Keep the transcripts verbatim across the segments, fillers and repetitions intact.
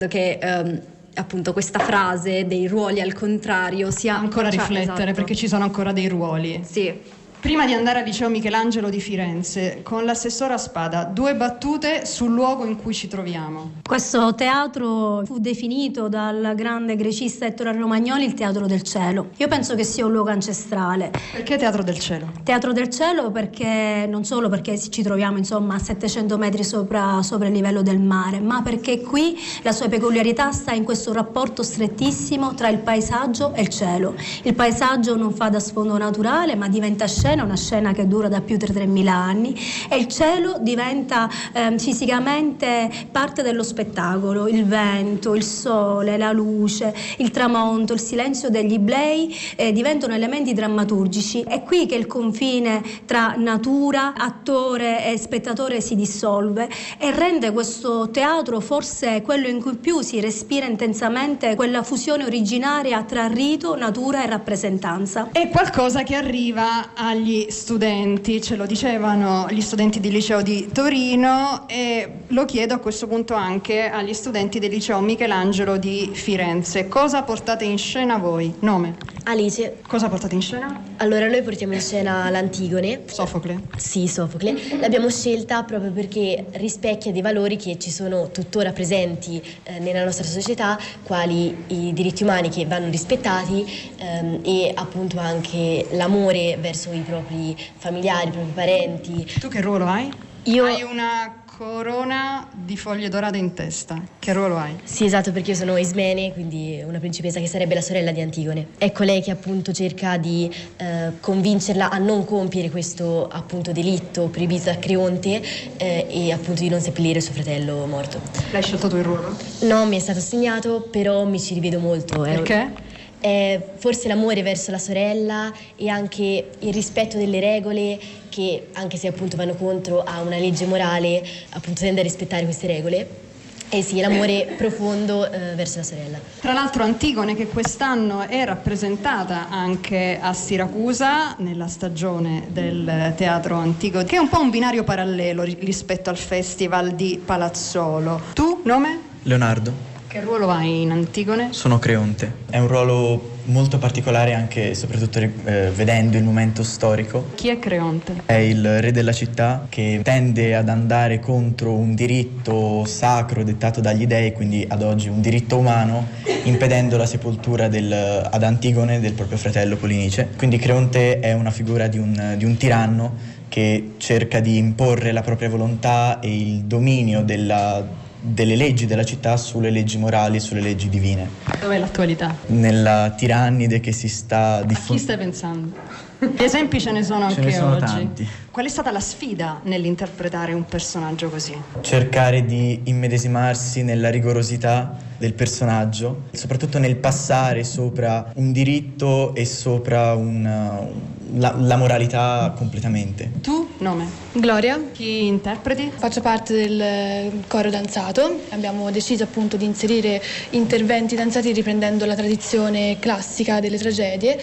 che ehm, appunto questa frase dei ruoli al contrario sia ancora cioè, riflettere, esatto. Perché ci sono ancora dei ruoli. Sì. Prima di andare al liceo Michelangelo di Firenze, con l'assessora Spada, due battute sul luogo in cui ci troviamo. Questo teatro fu definito dal grande grecista Ettore Romagnoli il Teatro del Cielo. Io penso che sia un luogo ancestrale. Perché Teatro del Cielo? Teatro del Cielo perché non solo perché ci troviamo insomma a settecento metri sopra, sopra il livello del mare, ma perché qui la sua peculiarità sta in questo rapporto strettissimo tra il paesaggio e il cielo. Il paesaggio non fa da sfondo naturale, ma diventa scena, una scena che dura da più di tremila anni, e il cielo diventa eh, fisicamente parte dello spettacolo. Il vento, il sole, la luce, il tramonto, il silenzio degli iblei eh, diventano elementi drammaturgici. È qui che il confine tra natura, attore e spettatore si dissolve e rende questo teatro forse quello in cui più si respira intensamente quella fusione originaria tra rito, natura e rappresentanza. È qualcosa che arriva agli studenti, ce lo dicevano gli studenti del liceo di Torino, e lo chiedo a questo punto anche agli studenti del liceo Michelangelo di Firenze. Cosa portate in scena voi? Nome? Alice. Cosa portate in scena? Allora, noi portiamo in scena l'Antigone. Sofocle? Sì, Sofocle. L'abbiamo scelta proprio perché rispecchia dei valori che ci sono tuttora presenti eh, nella nostra società, quali i diritti umani che vanno rispettati ehm, e appunto anche l'amore verso i propri familiari, i propri parenti. Tu che ruolo hai? Io... Hai una corona di foglie dorate in testa. Che ruolo hai? Sì, esatto, perché io sono Ismene, quindi una principessa che sarebbe la sorella di Antigone. Ecco lei che appunto cerca di eh, convincerla a non compiere questo appunto delitto proibito da Creonte eh, e appunto di non seppellire suo fratello morto. L'hai scelto tu il ruolo? No, mi è stato assegnato, però mi ci rivedo molto. Perché? È forse l'amore verso la sorella e anche il rispetto delle regole che, anche se appunto vanno contro a una legge morale, appunto tende a rispettare queste regole. E sì, l'amore profondo eh, verso la sorella. Tra l'altro Antigone, che quest'anno è rappresentata anche a Siracusa nella stagione del Teatro Antico, che è un po' un binario parallelo rispetto al Festival di Palazzolo. Tu, nome? Leonardo. Che ruolo hai in Antigone? Sono Creonte. È un ruolo molto particolare anche e soprattutto eh, vedendo il momento storico. Chi è Creonte? È il re della città che tende ad andare contro un diritto sacro dettato dagli dei, quindi ad oggi un diritto umano, impedendo la sepoltura del, ad Antigone del proprio fratello Polinice. Quindi Creonte è una figura di un, di un tiranno che cerca di imporre la propria volontà e il dominio della delle leggi della città sulle leggi morali, sulle leggi divine. Dov'è l'attualità? Nella tirannide che si sta diffondendo. A chi stai pensando? Gli esempi ce ne sono ce anche ne sono oggi. Tanti. Qual è stata la sfida nell'interpretare un personaggio così? Cercare di immedesimarsi nella rigorosità del personaggio, soprattutto nel passare sopra un diritto e sopra un, la, la moralità completamente. Tu, nome? Gloria. Chi interpreti? Faccio parte del coro danzato. Abbiamo deciso appunto di inserire interventi danzati riprendendo la tradizione classica delle tragedie,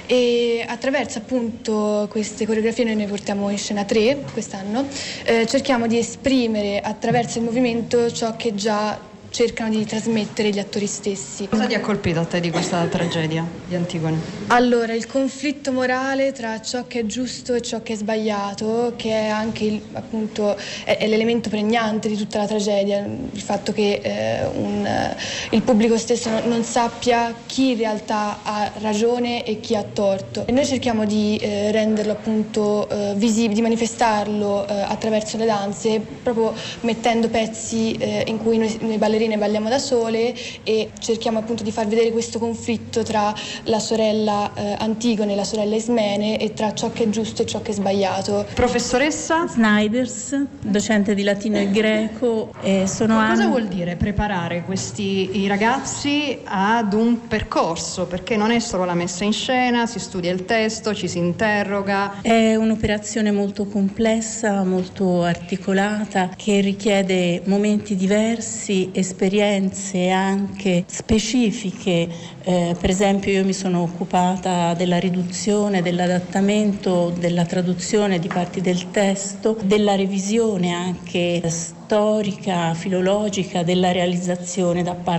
e attraverso appunto queste coreografie noi ne portiamo in scena tre quest'anno. Eh, cerchiamo di esprimere attraverso il movimento ciò che già cercano di trasmettere gli attori stessi. Cosa ti ha colpito a te di questa tragedia di Antigone? Allora, il conflitto morale tra ciò che è giusto e ciò che è sbagliato, che è anche il, appunto è, è l'elemento pregnante di tutta la tragedia, il fatto che eh, un, eh, il pubblico stesso non, non sappia chi in realtà ha ragione e chi ha torto. E noi cerchiamo di eh, renderlo appunto eh, visibile, di manifestarlo eh, attraverso le danze, proprio mettendo pezzi eh, in cui noi, noi ballerine balliamo da sole, e cerchiamo appunto di far vedere questo conflitto tra la sorella eh, Antigone e la sorella Ismene, e tra ciò che è giusto e ciò che è sbagliato. Professoressa Snyders, docente di latino e greco. E sono cosa anni... vuol dire preparare questi i ragazzi ad un percorso? Perché non è solo la messa in scena, si studia il testo, ci si interroga. È un'operazione molto complessa, molto articolata, che richiede momenti diversi e esperienze anche specifiche, eh, per esempio io mi sono occupata della riduzione, dell'adattamento, della traduzione di parti del testo, della revisione anche storica, filologica della realizzazione da parte